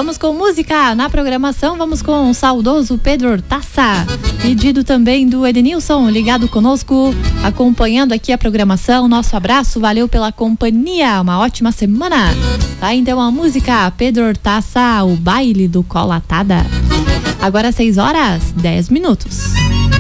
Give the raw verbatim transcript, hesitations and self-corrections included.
Vamos com música na programação, vamos com o saudoso Pedro Hortaça, pedido também do Edenilson, ligado conosco, acompanhando aqui a programação. Nosso abraço, valeu pela companhia, uma ótima semana. Tá, então a música Pedro Hortaça, o baile do Colatada. Agora seis horas, dez minutos.